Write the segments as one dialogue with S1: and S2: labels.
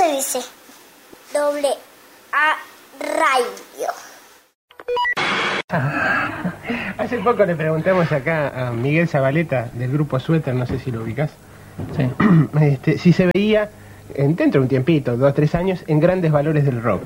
S1: se dice? Doble A Radio.
S2: Hace poco le preguntamos acá a Miguel Zabaleta del grupo Suéter, no sé si lo ubicás.
S3: Sí.
S2: Si se veía dentro de un tiempito, 2 o 3 años, en Grandes Valores del Rock.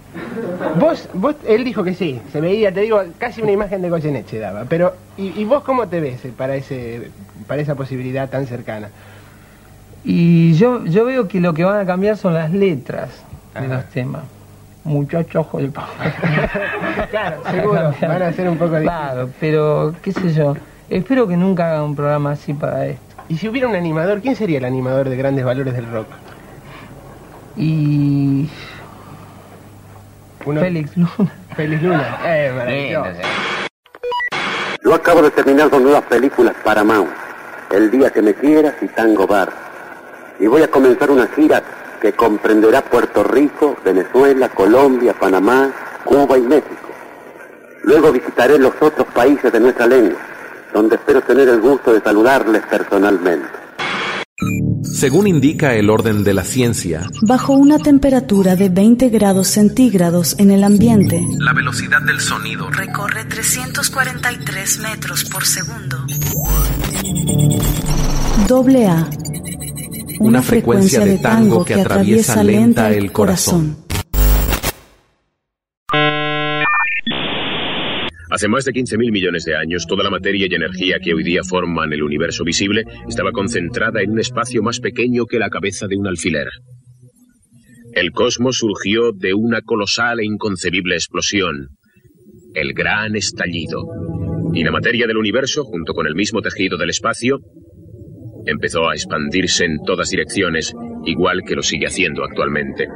S2: Él dijo que sí, se veía, te digo, casi una imagen de Goyeneche daba, pero ¿y vos cómo te ves para esa posibilidad tan cercana?
S3: Y yo veo que lo que van a cambiar son las letras de los temas. Muchachos ojo del pavo.
S2: Claro, seguro, van a ser un poco difíciles.
S3: Claro, pero qué sé yo, espero que nunca haga un programa así para esto.
S2: Y si hubiera un animador, ¿quién sería el animador de Grandes Valores del Rock?
S3: Y... Félix Luna.
S2: Félix Luna, maravilloso.
S4: Yo acabo de terminar con nuevas películas Paramount, El día que me quieras y Tango Bar. Y voy a comenzar una gira que comprenderá Puerto Rico, Venezuela, Colombia, Panamá, Cuba y México. Luego visitaré los otros países de nuestra lengua, donde espero tener el gusto de saludarles personalmente.
S5: Según indica el orden de la ciencia,
S6: bajo una temperatura de 20 grados centígrados en el ambiente,
S5: la velocidad del sonido
S6: recorre 343 metros por segundo. Doble A. Una frecuencia de tango que atraviesa lenta el corazón.
S7: Hace más de 15.000 millones de años, toda la materia y energía que hoy día forman el universo visible estaba concentrada en un espacio más pequeño que la cabeza de un alfiler. El cosmos surgió de una colosal e inconcebible explosión, el gran estallido. Y la materia del universo, junto con el mismo tejido del espacio, empezó a expandirse en todas direcciones, igual que lo sigue haciendo actualmente.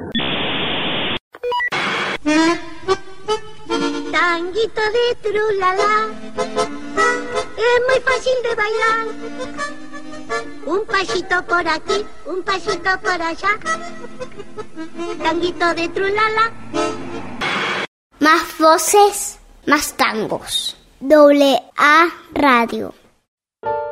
S1: Tanguito de trulala, es muy fácil de bailar. Un pasito por aquí, un pasito por allá. Tanguito de trulala. Más voces, más tangos. Doble A Radio.